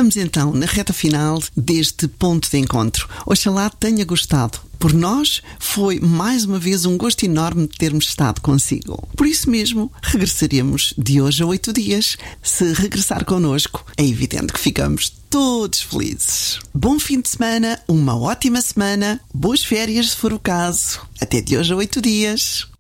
Estamos então na reta final deste ponto de encontro. Oxalá tenha gostado. Por nós, foi mais uma vez um gosto enorme de termos estado consigo. Por isso mesmo, regressaremos de hoje a 8 dias. Se regressar connosco, é evidente que ficamos todos felizes. Bom fim de semana, uma ótima semana, boas férias se for o caso. Até de hoje a 8 dias.